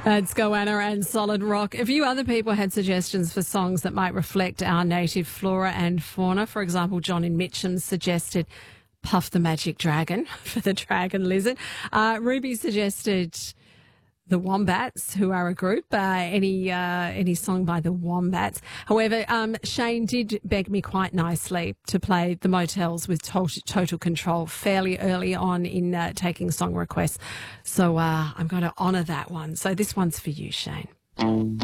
It's Goanna and Solid Rock. A few other people had suggestions for songs that might reflect our native flora and fauna. For example, John in Mitcham suggested Puff the Magic Dragon for the dragon lizard. Ruby suggested the Wombats, who are a group, any song by the Wombats. However, Shane did beg me quite nicely to play the Motels with Total Control fairly early on in taking song requests. So I'm going to honour that one. So this one's for you, Shane.